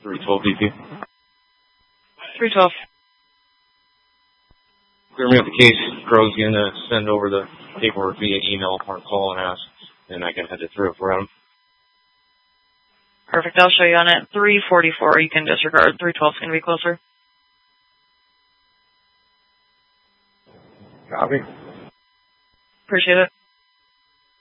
312 DP. 312. Clear me up the case. Crow's going to send over the paperwork via email or call and ask, and I can head it through for him. Perfect. I'll show you on it. 344. You can disregard. 312 is going to be closer. Copy. Appreciate it.